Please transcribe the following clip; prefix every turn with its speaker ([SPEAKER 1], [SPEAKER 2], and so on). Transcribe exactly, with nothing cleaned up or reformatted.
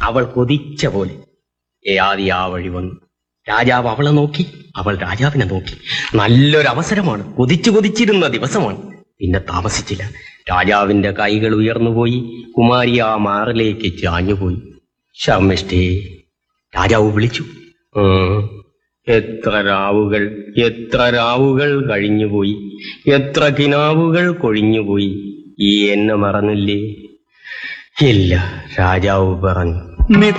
[SPEAKER 1] അവൾ കൊതിച്ച പോലെ യയാതി ആ വഴി വന്നു. രാജാവ് അവളെ നോക്കി, അവൾ രാജാവിനെ നോക്കി. നല്ലൊരു അവസരമാണ്, കൊതിച്ചു കൊതിച്ചിരുന്ന ദിവസമാണ്. പിന്നെ താമസിച്ചില്ല. രാജാവിന്റെ കൈകൾ ഉയർന്നുപോയി. കുമാരി ആ മാറിലേക്ക് ചാഞ്ഞുപോയി. ശർമ്മിഷ്ഠേ, രാജാവ് വിളിച്ചു. എത്ര രാവുകൾ എത്ര രാവുകൾ കഴിഞ്ഞുപോയി, എത്ര കിനാവുകൾ കൊഴിഞ്ഞുപോയി, ഈ എന്നെ മറന്നില്ലേ? ഇല്ല, രാജാവ് പറഞ്ഞു.